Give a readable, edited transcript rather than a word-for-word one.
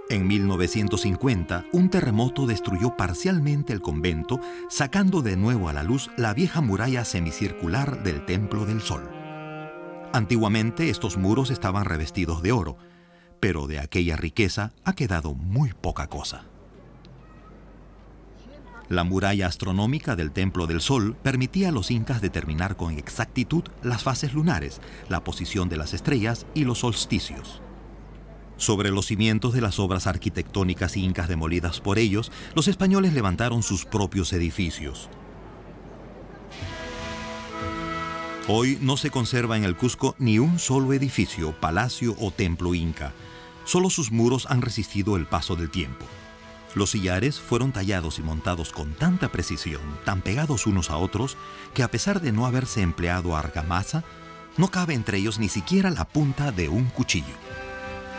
En 1950, un terremoto destruyó parcialmente el convento, sacando de nuevo a la luz la vieja muralla semicircular del Templo del Sol. Antiguamente estos muros estaban revestidos de oro, pero de aquella riqueza ha quedado muy poca cosa. La muralla astronómica del Templo del Sol permitía a los incas determinar con exactitud las fases lunares, la posición de las estrellas y los solsticios. Sobre los cimientos de las obras arquitectónicas incas demolidas por ellos, los españoles levantaron sus propios edificios. Hoy no se conserva en el Cusco ni un solo edificio, palacio o templo inca. Solo sus muros han resistido el paso del tiempo. Los sillares fueron tallados y montados con tanta precisión, tan pegados unos a otros, que a pesar de no haberse empleado argamasa, no cabe entre ellos ni siquiera la punta de un cuchillo.